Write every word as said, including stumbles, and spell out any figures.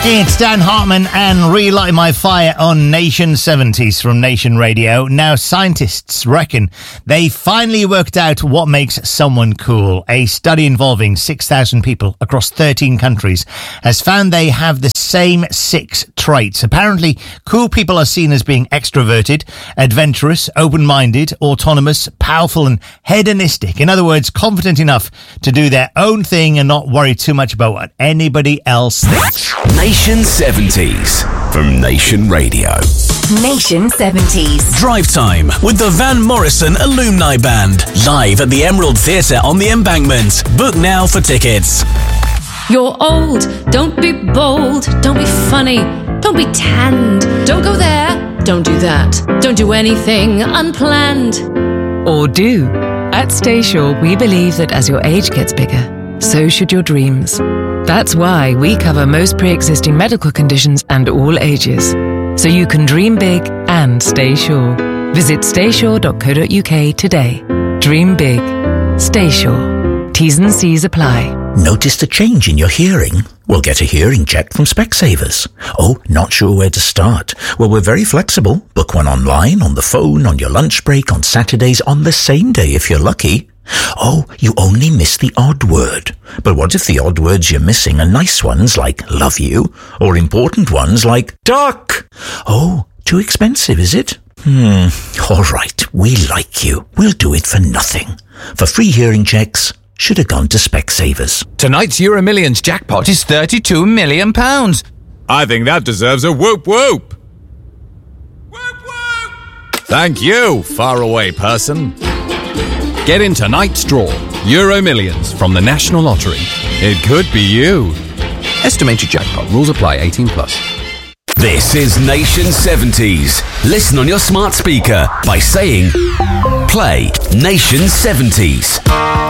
It's Dan Hartman and Relight My Fire on Nation seventies from Nation Radio. Now, scientists reckon they finally worked out what makes someone cool. A study involving six thousand people across thirteen countries has found they have the same six traits. Apparently, cool people are seen as being extroverted, adventurous, open-minded, autonomous, powerful and hedonistic. In other words, confident enough to do their own thing and not worry too much about what anybody else thinks. Nation seventies from Nation Radio. Nation seventies. Drive Time with the Van Morrison Alumni Band. Live at the Emerald Theatre on the Embankment. Book now for tickets. You're old, don't be bold, don't be funny, don't be tanned. Don't go there, don't do that. Don't do anything unplanned. Or do. At Staysure, we believe that as your age gets bigger, so should your dreams. That's why we cover most pre-existing medical conditions and all ages. So you can dream big and stay sure. Visit staysure dot co dot uk today. Dream big. Stay sure. T's and C's apply. Noticed a change in your hearing? Well, get a hearing check from Specsavers. Oh, not sure where to start? Well, we're very flexible. Book one online, on the phone, on your lunch break, on Saturdays, on the same day if you're lucky. Oh, you only miss the odd word. But what if the odd words you're missing are nice ones like love you, or important ones like duck? Oh, too expensive, is it? Hmm, all right, we like you. We'll do it for nothing. For free hearing checks, should have gone to Specsavers. Tonight's Euro Millions jackpot is thirty-two million pounds. I think that deserves a whoop whoop. Whoop whoop! Thank you, faraway person. Get in tonight's draw. Euro Millions from the National Lottery. It could be you. Estimated jackpot. Rules apply. eighteen plus. This is Nation seventies. Listen on your smart speaker by saying, play Nation seventies.